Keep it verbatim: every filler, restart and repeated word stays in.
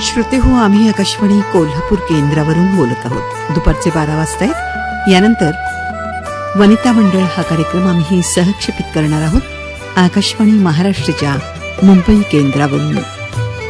श्रोते हो, आम्ही आकाशवाणी कोल्हापूर केंद्रावरून बोलत आहोत. दुपारचे बारा वाजता आहेत. यानंतर वनिता मंडळ हा कार्यक्रम आम्ही सहक्षेपित करणार आहोत आकाशवाणी महाराष्ट्राच्या मुंबई केंद्रावरून.